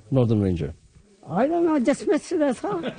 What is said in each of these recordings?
Northern Ranger? I don't know, dismiss it as all.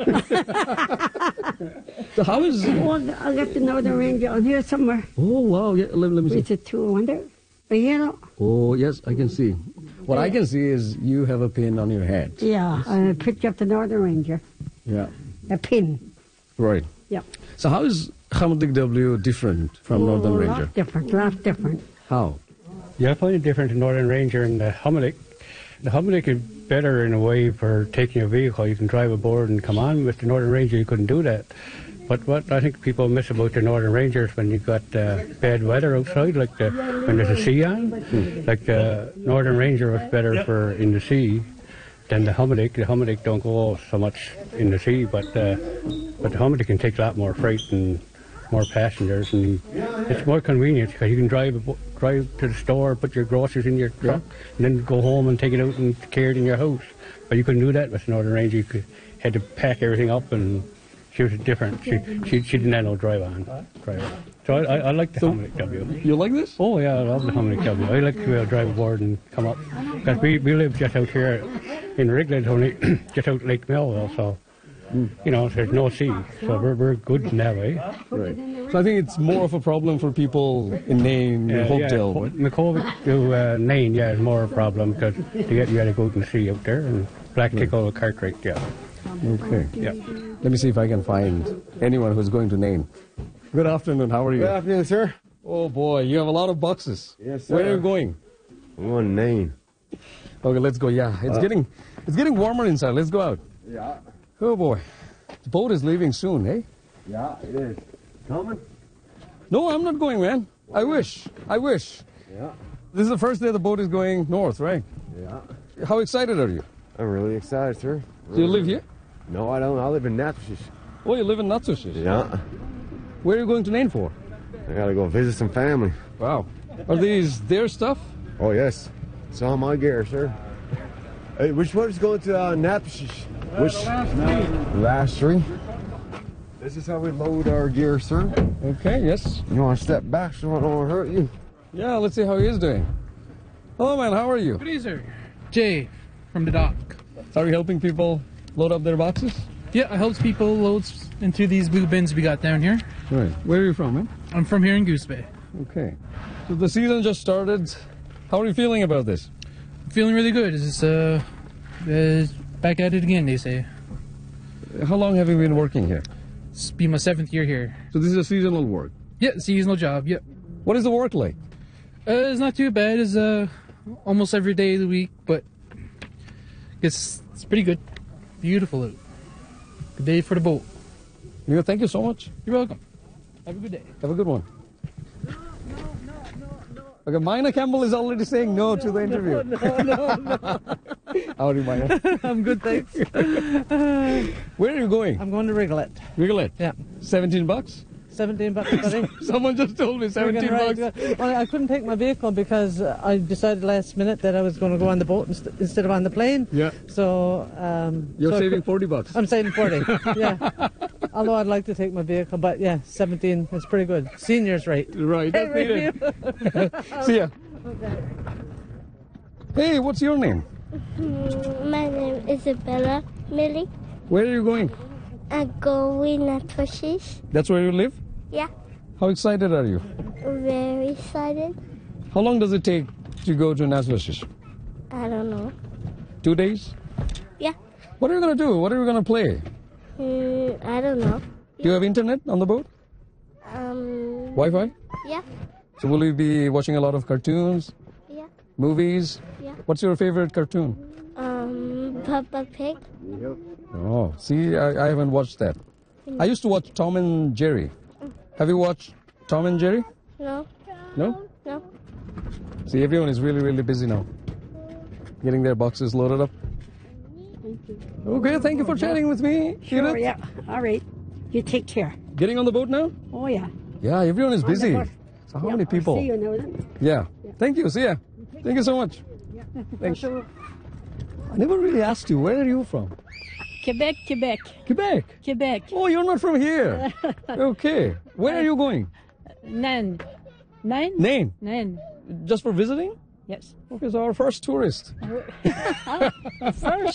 So how is... Well, I got the Northern Ranger on here somewhere. Oh, wow. Yeah, let me see. It's a 2 wonder. But you know. Oh, yes, I can see. What I can see is you have a pin on your head. Yeah, I picked up the Northern Ranger. Yeah. A pin. Right. Yeah. So how is Hamilton W different from Northern Ranger? Lot different. How? Yeah, I find it different in Northern Ranger and the Hummelink. The Hummelink is better in a way for taking a vehicle. You can drive aboard and come on. With the Northern Ranger, you couldn't do that. But what I think people miss about the Northern Ranger is when you've got bad weather outside, like when there's a sea on. Like the Northern Ranger was better for in the sea than the Hummelink. The Hummelink don't go so much in the sea, but the Hummelink can take a lot more freight and more passengers, and it's more convenient because you can drive to the store, put your groceries in your truck, and then go home and take it out and carry it in your house. But you couldn't do that with Northern Ranger. You had to pack everything up, and she was different. She didn't have no drive-on. So I like the Hummelink W. You like this? Oh yeah, I love the Hummelink W. I like to be able to drive aboard and come up. Because we live just out here in Wrigley, only just out Lake Melville, so you know, there's no sea, so we're good in that way. Right. So I think it's more of a problem for people in Nain, in Hopedale. Yeah, McCovic to Nain, yeah, is more a problem because you got to go out and sea out there, and Blacktickle, Cartwright, yeah. Okay. Yeah. Let me see if I can find anyone who's going to Nain. Good afternoon. How are you? Good afternoon, sir. Oh boy, you have a lot of boxes. Yes, sir. Where are you going? I'm going to Nain. Okay, let's go. Yeah, it's getting warmer inside. Let's go out. Yeah. Oh boy, the boat is leaving soon, eh? Yeah, it is. Coming? No, I'm not going, man. I wish. Yeah. This is the first day the boat is going north, right? Yeah. How excited are you? I'm really excited, sir. Do you live here? No, I don't. I live in Natchitoches. Oh, you live in Natchitoches. Yeah. Where are you going to Nain for? I gotta go visit some family. Wow. Are these their stuff? Oh, yes. It's all my gear, sir. Hey, which one is going to Natchitoches? Which? Last three. This is how we load our gear, sir. Okay, yes. You want to step back so I don't hurt you? Yeah, let's see how he is doing. Hello, man. How are you? Good evening, sir. Jay from the dock. Are you helping people load up their boxes? Yeah, I help people load into these blue bins we got down here. Right. Where are you from, man? I'm from here in Goose Bay. Okay. So the season just started. How are you feeling about this? I'm feeling really good. It's back at it again, they say. How long have you been working here? It's been my 7th year here. So this is a seasonal work. Yeah, seasonal job, yeah. What is the work like? It's not too bad. It's almost every day of the week, but it's pretty good. Beautiful out. Good day for the boat. Yeah, thank you so much. You're welcome. Have a good day. Have a good one. Okay, Mina Campbell is already saying no to the interview. No. How are you, Mina? I'm good, thanks. Where are you going? I'm going to Wrigley. Wrigley? Yeah. $17? $17 a day. Someone just told me $17. Well, I couldn't take my vehicle because I decided last minute that I was going to go on the boat instead of on the plane. Yeah. So you're saving $40. I'm saving 40. Yeah. Although I'd like to take my vehicle, but yeah, 17 is pretty good. Seniors rate. Right. That's needed. See ya. Okay. Hey, what's your name? My name is Isabella Millie. Where are you going? I'm going to Natchitoches. That's where you live? Yeah, How excited are you? very excited. How long does it take to go to Natchitoches? I don't know. 2 days? Yeah, What are you going to do? What are you going to play? I don't know. Do you have internet on the boat? Wi-Fi? Yeah, So will you be watching a lot of cartoons, yeah, movies? yeah. What's your favorite cartoon? Peppa Pig. Oh, see, I haven't watched that. I used to watch Tom and Jerry. Have you watched Tom and Jerry? No, No? no. See, everyone is really, really busy now. Getting their boxes loaded up. Okay, thank you for chatting with me. Sure, Edith. yeah. All right. You take care. Getting on the boat now? Oh, yeah. Yeah, everyone is busy. On the boat. So how Yeah, many I'll people? see you now then. Yeah. Thank you. See ya. Thank you so much. Thanks. I never really asked you, where are you from? Quebec. Quebec. Oh, you're not from here. Okay. Where are you going? Nain. Nain. Just for visiting? Yes. Okay, so our first tourist. First.